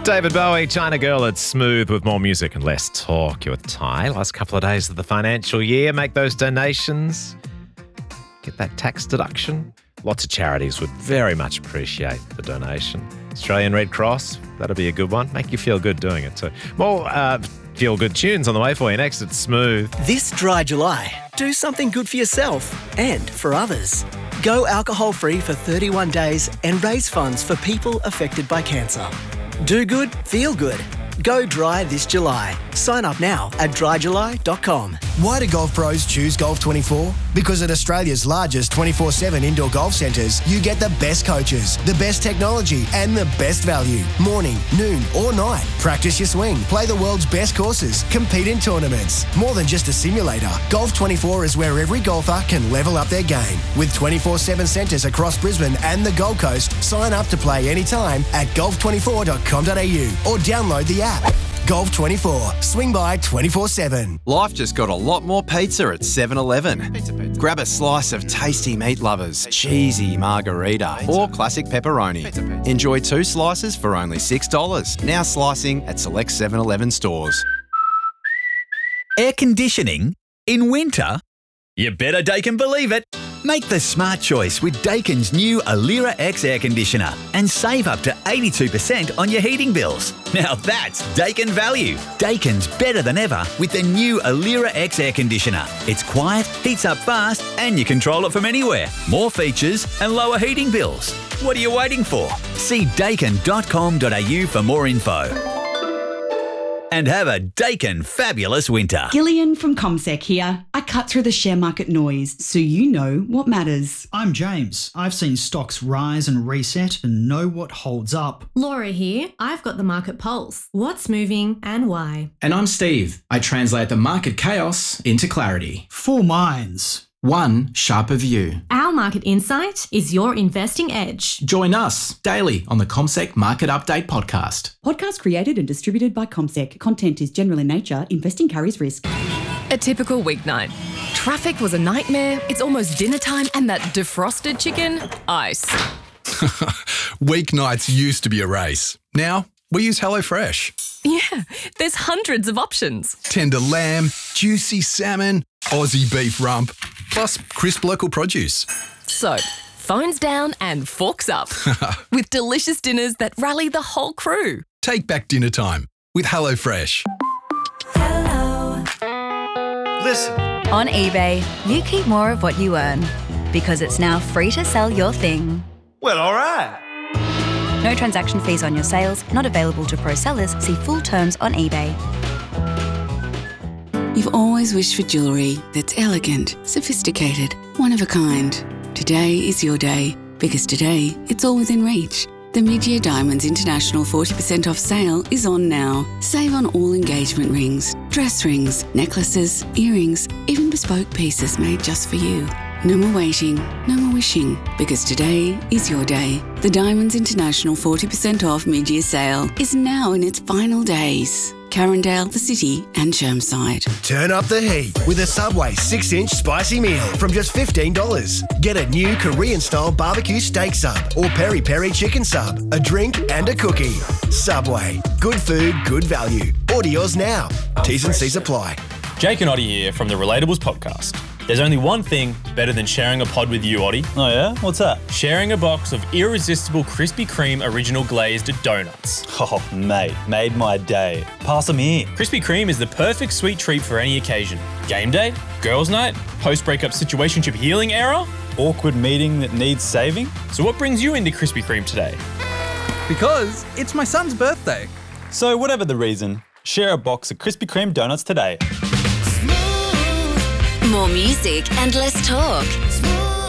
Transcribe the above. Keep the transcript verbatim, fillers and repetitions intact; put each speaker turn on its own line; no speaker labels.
David Bowie, China Girl, it's Smooth with more music and less talk. You're with Ty. Last couple of days of the financial year. Make those donations. Get that tax deduction. Lots of charities would very much appreciate the donation. Australian Red Cross, that'll be a good one. Make you feel good doing it too. More uh, feel-good tunes on the way for you next. It's Smooth.
This dry July, do something good for yourself and for others. Go alcohol-free for thirty-one days and raise funds for people affected by cancer. Do good, feel good. Go dry this July. Sign up now at dry july dot com.
Why do golf pros choose Golf twenty-four? Because at Australia's largest twenty-four seven indoor golf centres, you get the best coaches, the best technology and the best value. Morning, noon or night. Practice your swing, play the world's best courses, compete in tournaments. More than just a simulator, Golf twenty-four is where every golfer can level up their game. With twenty-four seven centres across Brisbane and the Gold Coast, sign up to play anytime at golf twenty-four dot com dot a u or download the app. Golf twenty-four. Swing by twenty-four seven.
Life just got a lot more pizza at seven eleven. Grab a slice of tasty meat lovers, cheesy margarita or classic pepperoni. Enjoy two slices for only six dollars. Now slicing at select seven eleven stores.
Air conditioning in winter? You better Daikin believe it. Make the smart choice with Daikin's new Alira X air conditioner and save up to eighty-two percent on your heating bills. Now that's Daikin value. Daikin's better than ever with the new Alira X air conditioner. It's quiet, heats up fast, and you control it from anywhere. More features and lower heating bills. What are you waiting for? See daikin dot com dot a u for more info. And have a Daikin fabulous winter.
Gillian from CommSec here. I cut through the share market noise so you know what matters.
I'm James. I've seen stocks rise and reset and know what holds up.
Laura here. I've got the market pulse. What's moving and why?
And I'm Steve. I translate the market chaos into clarity.
Four minds.
One sharper view.
Our market insight is your investing edge.
Join us daily on the CommSec Market Update podcast.
Podcast created and distributed by CommSec. Content is general in nature. Investing carries risk.
A typical weeknight. Traffic was a nightmare. It's almost dinner time and that defrosted chicken, ice.
Weeknights used to be a race. Now we use HelloFresh.
Yeah, there's hundreds of options.
Tender lamb, juicy salmon, Aussie beef rump, plus crisp local produce.
So, phones down and forks up. With delicious dinners that rally the whole crew.
Take back dinner time with HelloFresh.
Hello. Listen. On eBay, you keep more of what you earn because it's now free to sell your thing.
Well, all right.
No transaction fees on your sales, not available to pro sellers. See full terms on eBay.
You've always wished for jewellery that's elegant, sophisticated, one of a kind. Today is your day, because today it's all within reach. The Mid-Year Diamonds International forty percent off sale is on now. Save on all engagement rings, dress rings, necklaces, earrings, even bespoke pieces made just for you. No more waiting, no more wishing, because today is your day. The Diamonds International forty percent off mid-year sale is now in its final days. Carindale, the City and Chermside.
Turn up the heat with a Subway six inch spicy meal from just fifteen dollars. Get a new Korean-style barbecue steak sub or peri-peri chicken sub, a drink and a cookie. Subway. Good food, good value. Order yours now. T's and C's apply.
Jake and Oddie here from the Relatables podcast. There's only one thing better than sharing a pod with you, Oddie.
Oh yeah? What's that?
Sharing a box of irresistible Krispy Kreme original glazed donuts.
Oh, mate, made my day. Pass them here.
Krispy Kreme is the perfect sweet treat for any occasion. Game day, girls' night, post-breakup situationship healing era,
awkward meeting that needs saving.
So what brings you into Krispy Kreme today?
Because it's my son's birthday.
So whatever the reason, share a box of Krispy Kreme donuts today.
More music and less talk.